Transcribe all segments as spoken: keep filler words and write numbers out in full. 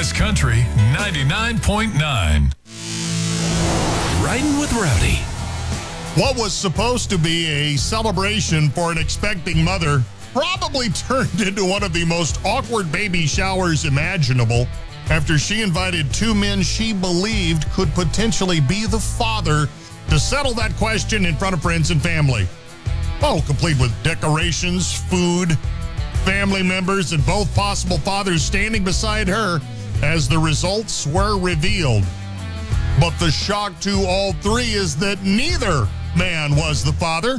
S Country ninety-nine point nine. Riding with Rowdy. What was supposed to be a celebration for an expecting mother probably turned into one of the most awkward baby showers imaginable after she invited two men she believed could potentially be the father to settle that question in front of friends and family. Oh, complete with decorations, food, family members, and both possible fathers standing beside her as the results were revealed. But the shock to all three is that neither man was the father.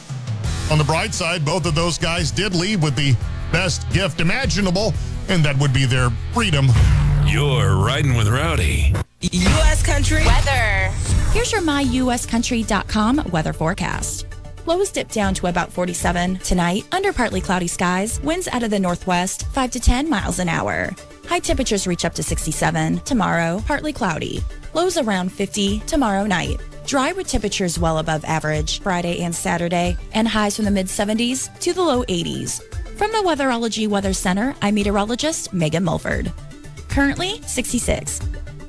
On the bright side, both of those guys did leave with the best gift imaginable, and that would be their freedom. You're riding with Rowdy. U S Country weather. Here's your my U S country dot com weather forecast. Lows dip down to about forty-seven. Tonight, under partly cloudy skies, winds out of the northwest, five to ten miles an hour. High temperatures reach up to sixty-seven. Tomorrow, partly cloudy. Lows around fifty tomorrow night. Dry with temperatures well above average Friday and Saturday, and highs from the mid-seventies to the low eighties. From the Weatherology Weather Center, I'm meteorologist Megan Mulford. Currently, sixty-six.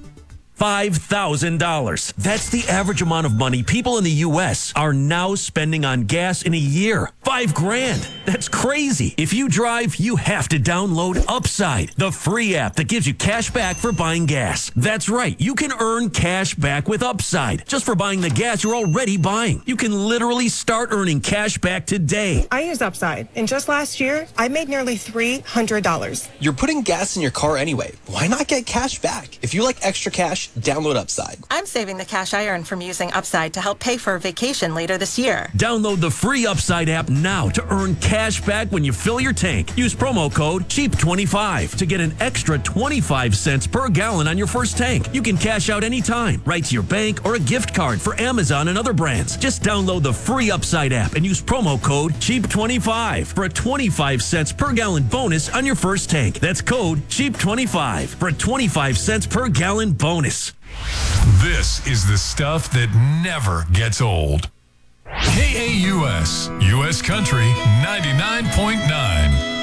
five thousand dollars. That's the average amount of money people in the U S are now spending on gas in a year. Five grand. That's crazy. If you drive, you have to download Upside, the free app that gives you cash back for buying gas. That's right. You can earn cash back with Upside just for buying the gas you're already buying. You can literally start earning cash back today. I use Upside, and just last year, I made nearly three hundred dollars. You're putting gas in your car anyway. Why not get cash back? If you like extra cash, download Upside. I'm saving the cash I earn from using Upside to help pay for a vacation later this year. Download the free Upside app now to earn cash back when you fill your tank. Use promo code cheap twenty-five to get an extra twenty-five cents per gallon on your first tank. You can cash out anytime, right to your bank or a gift card for Amazon and other brands. Just download the free Upside app and use promo code cheap twenty-five for a twenty-five cents per gallon bonus on your first tank. That's code cheap twenty-five for a twenty-five cents per gallon bonus. This is the stuff that never gets old. K A U S, U S Country ninety-nine point nine.